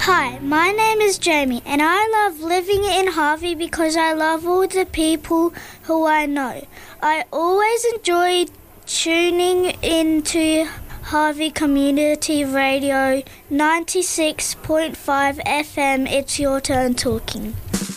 Hi, my name is Jamie and I love living in Harvey because I love all the people who I know. I always enjoy tuning into Harvey Community Radio 96.5 FM. It's your turn talking.